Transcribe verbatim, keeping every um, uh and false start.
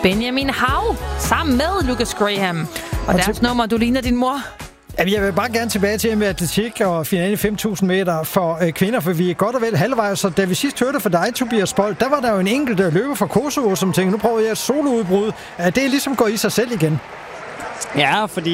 Benjamin Hav sammen med Lucas Graham. Og, og deres til... nummer, Du ligner din mor. Jamen, jeg vil bare gerne tilbage til med atletik og finale i fem tusind meter for øh, kvinder, for vi er godt og vel halvvejs. Så da vi sidst hørte fra dig, Tobias Bold, der var der jo en enkelt løber fra Kosovo, som tænkte, nu prøver jeg et soloudbrud. Det er ligesom går i sig selv igen. Ja, fordi